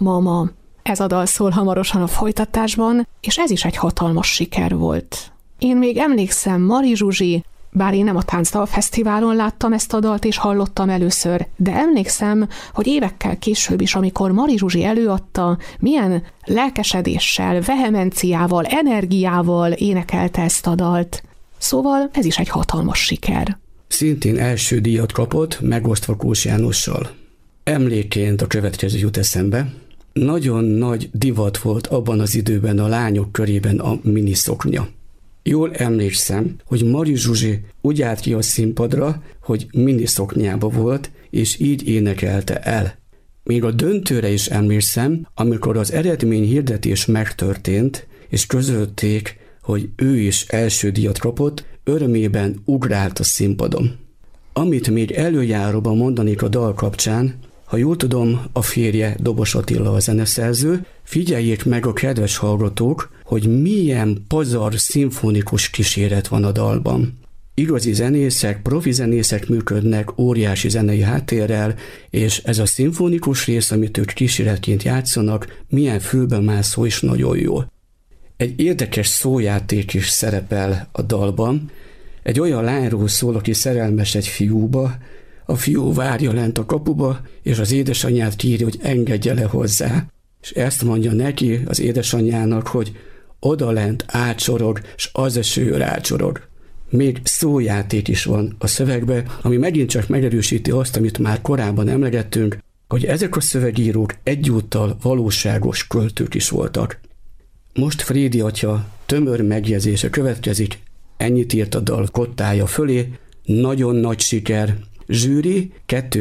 Mama. Ez a dal szól hamarosan a folytatásban, és ez is egy hatalmas siker volt. Én még emlékszem, Mari Zsuzsi, bár én nem a Táncdal Fesztiválon láttam ezt a dalt és hallottam először, de emlékszem, hogy évekkel később is, amikor Mari Zsuzsi előadta, milyen lelkesedéssel, vehemenciával, energiával énekelte ezt a dalt. Szóval ez is egy hatalmas siker. Szintén első díjat kapott, megosztva Kós Jánossal. Emlékként a következő jut eszembe. Nagyon nagy divat volt abban az időben a lányok körében a miniszoknya. Jól emlékszem, hogy Mari Zsuzsi úgy állt ki a színpadra, hogy miniszoknyába volt, és így énekelte el. Még a döntőre is emlékszem, amikor az eredményhirdetés megtörtént, és közölték, hogy ő is első díjat kapott, örömében ugrált a színpadon. Amit még előjáróban mondanék a dal kapcsán, ha jól tudom, a férje Dobos Attila a zeneszerző, figyeljék meg a kedves hallgatók, hogy milyen pazar szimfonikus kíséret van a dalban. Igazi zenészek, profi zenészek működnek óriási zenei háttérrel, és ez a szimfonikus rész, amit ők kíséretként játszanak, milyen fülbemászó és nagyon jó. Egy érdekes szójáték is szerepel a dalban. Egy olyan lányról szól, aki szerelmes egy fiúba, a fiú várja lent a kapuba, és az édesanyját kéri, hogy engedje le hozzá. És ezt mondja neki, az édesanyjának, hogy odalent átsorog, s az eső rácsorog. Még szójáték is van a szövegben, ami megint csak megerősíti azt, amit már korábban emlegettünk, hogy ezek a szövegírók egyúttal valóságos költők is voltak. Most Frédi atya tömör megjegyzése következik, ennyit írt a dal kottája fölé, nagyon nagy siker, zsűri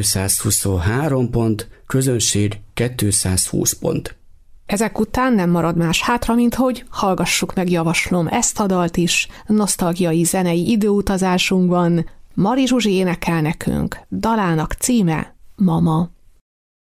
223 pont, közönség 220 pont. Ezek után nem marad más hátra, mint hogy hallgassuk meg, javaslom, ezt a dalt is, nosztalgiai zenei időutazásunkban. Mari Zsuzsi énekel nekünk, dalának címe Mama.